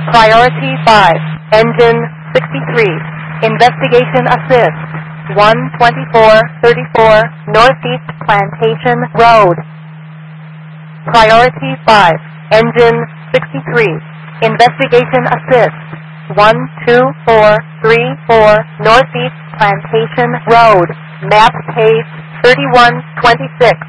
Priority 5, Engine 63, Investigation Assist, 12434 Northeast Plantation Road. Priority 5, Engine 63, Investigation Assist, 12434 Northeast Plantation Road, map page 3126.